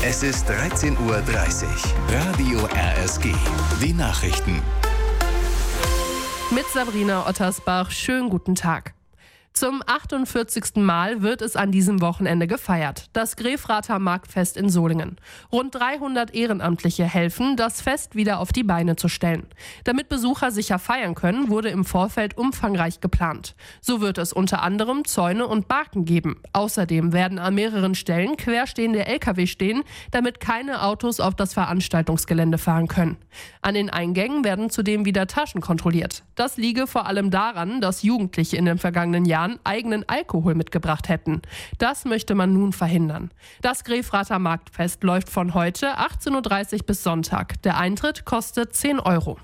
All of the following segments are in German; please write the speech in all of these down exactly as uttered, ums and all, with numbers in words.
Es ist dreizehn Uhr dreißig. Radio R S G. Die Nachrichten. Mit Sabrina Ottersbach. Schönen guten Tag. Zum achtundvierzigsten Mal wird es an diesem Wochenende gefeiert. Das Grefrather Marktfest in Solingen. Rund dreihundert Ehrenamtliche helfen, das Fest wieder auf die Beine zu stellen. Damit Besucher sicher feiern können, wurde im Vorfeld umfangreich geplant. So wird es unter anderem Zäune und Barken geben. Außerdem werden an mehreren Stellen querstehende L K W stehen, damit keine Autos auf das Veranstaltungsgelände fahren können. An den Eingängen werden zudem wieder Taschen kontrolliert. Das liege vor allem daran, dass Jugendliche in den vergangenen Jahren eigenen Alkohol mitgebracht hätten. Das möchte man nun verhindern. Das Grefrather Marktfest läuft von heute achtzehn Uhr dreißig bis Sonntag. Der Eintritt kostet zehn Euro.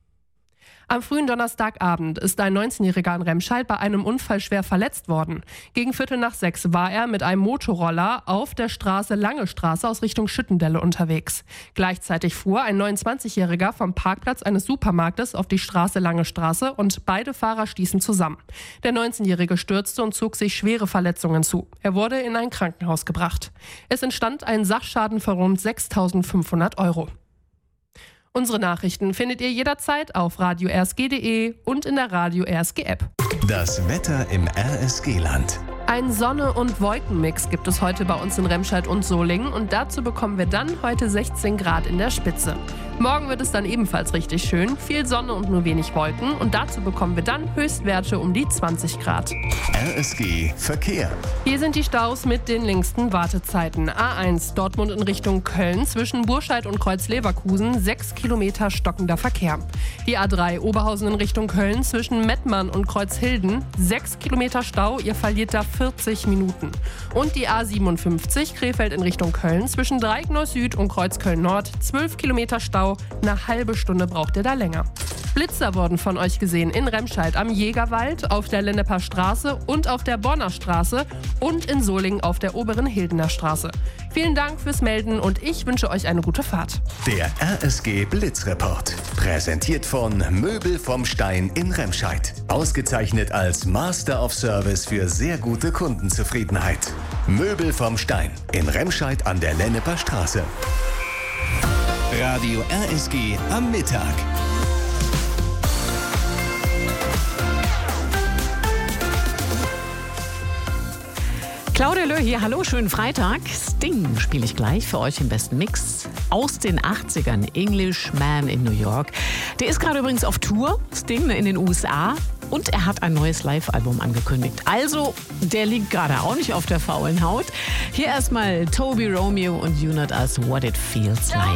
Am frühen Donnerstagabend ist ein neunzehnjähriger in Remscheid bei einem Unfall schwer verletzt worden. Gegen Viertel nach sechs war er mit einem Motorroller auf der Straße Lange Straße aus Richtung Schüttendelle unterwegs. Gleichzeitig fuhr ein neunundzwanzigjähriger vom Parkplatz eines Supermarktes auf die Straße Lange Straße und beide Fahrer stießen zusammen. Der neunzehnjährige stürzte und zog sich schwere Verletzungen zu. Er wurde in ein Krankenhaus gebracht. Es entstand ein Sachschaden von rund sechstausendfünfhundert Euro. Unsere Nachrichten findet ihr jederzeit auf radio r s g punkt d e und in der Radio R S G App. Das Wetter im R S G-Land. Ein Sonne- und Wolkenmix gibt es heute bei uns in Remscheid und Solingen und dazu bekommen wir dann heute sechzehn Grad in der Spitze. Morgen wird es dann ebenfalls richtig schön, viel Sonne und nur wenig Wolken und dazu bekommen wir dann Höchstwerte um die zwanzig Grad. R S G Verkehr. Hier sind die Staus mit den längsten Wartezeiten. A eins Dortmund in Richtung Köln zwischen Burscheid und Kreuz-Leverkusen, sechs Kilometer stockender Verkehr. Die A drei Oberhausen in Richtung Köln zwischen Mettmann und Kreuzhilden, sechs Kilometer Stau, ihr verliert da vierzig Minuten. Und die A siebenundfünfzig Krefeld in Richtung Köln zwischen Dreieckneuss Süd und Kreuzköln Nord, zwölf Kilometer Stau, eine halbe Stunde braucht ihr da länger. Blitzer wurden von euch gesehen in Remscheid am Jägerwald, auf der Lenneper Straße und auf der Bonner Straße und in Solingen auf der oberen Hildener Straße. Vielen Dank fürs Melden und ich wünsche euch eine gute Fahrt. Der R S G Blitzreport. Präsentiert von Möbel vom Stein in Remscheid. Ausgezeichnet als Master of Service für sehr gute Kundenzufriedenheit. Möbel vom Stein in Remscheid an der Lenneper Straße. Radio R S G am Mittag. Claudia Löh hier, hallo, schönen Freitag. Sting spiele ich gleich für euch im besten Mix aus den achtzigern, Englishman in New York. Der ist gerade übrigens auf Tour, Sting, in den U S A. Und er hat ein neues Live-Album angekündigt. Also, der liegt gerade auch nicht auf der faulen Haut. Hier erstmal Toby Romeo und You Not Us, What It Feels Like.